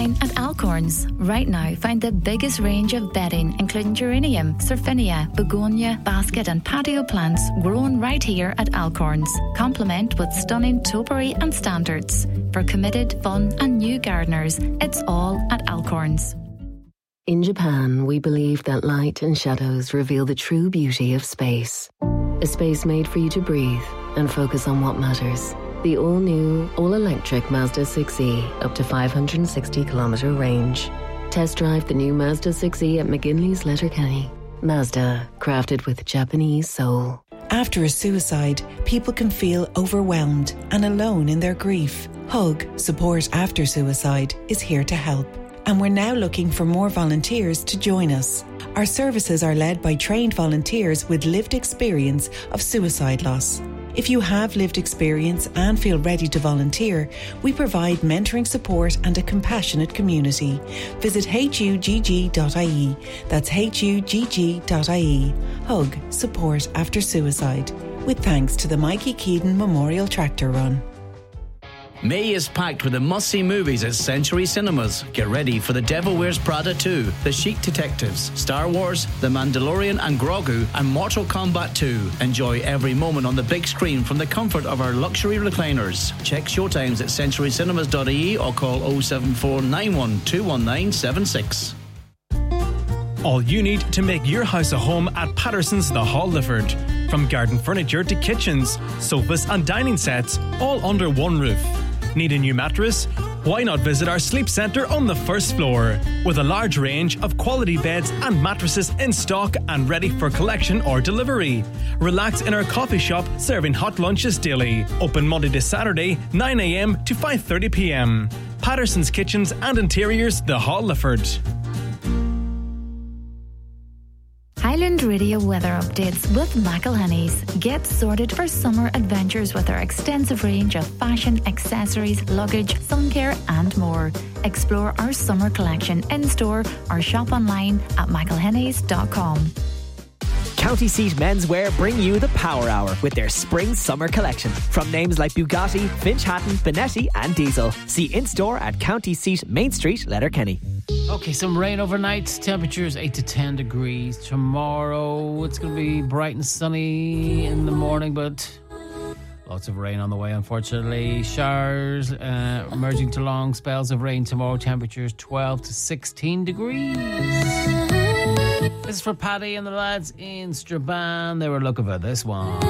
Design at Alcorns. Right now, find the biggest range of bedding, including geranium, surfinia, begonia, basket and patio plants grown right here at Alcorns. Complement with stunning topiary and standards. For committed, fun and new gardeners, it's all at Alcorns. In Japan, we believe that light and shadows reveal the true beauty of space. A space made for you to breathe and focus on what matters. The all-new, all-electric Mazda 6e, up to 560-kilometre range. Test drive the new Mazda 6e at McGinley's Letterkenny. Mazda, crafted with Japanese soul. After a suicide, people can feel overwhelmed and alone in their grief. Hug, Support After Suicide, is here to help. And we're now looking for more volunteers to join us. Our services are led by trained volunteers with lived experience of suicide loss. If you have lived experience and feel ready to volunteer, we provide mentoring support and a compassionate community. Visit hugg.ie. That's hugg.ie. Hug, Support After Suicide. With thanks to the Mikey Keaton Memorial Tractor Run. May is packed with the must-see movies at Century Cinemas. Get ready for The Devil Wears Prada 2, The Chic Detectives, Star Wars, The Mandalorian and Grogu, and Mortal Kombat 2. Enjoy every moment on the big screen from the comfort of our luxury recliners. Check showtimes at centurycinemas.ie or call 07491 21976. All you need to make your house a home at Patterson's The Hall Lifford. From garden furniture to kitchens, sofas and dining sets, all under one roof. Need a new mattress? Why not visit our sleep centre on the first floor? With a large range of quality beds and mattresses in stock and ready for collection or delivery. Relax in our coffee shop serving hot lunches daily. Open Monday to Saturday, 9 a.m. to 5:30 p.m. Patterson's Kitchens and Interiors, The Hall Lifford. Highland Radio weather updates with McElhenney's. Get sorted for summer adventures with our extensive range of fashion, accessories, luggage, sun care and more. Explore our summer collection in-store or shop online at mcelhenneys.com. County Seat Menswear bring you the Power Hour with their spring-summer collection. From names like Bugatti, Finch Hatton, Benetti and Diesel. See in-store at County Seat, Main Street, Letterkenny. Okay, some rain overnight. Temperatures 8 to 10 degrees. Tomorrow it's going to be bright and sunny in the morning, but lots of rain on the way, unfortunately. Showers emerging to long spells of rain tomorrow. Temperatures 12 to 16 degrees. This is for Paddy and the lads in Strabane. They were looking for this one.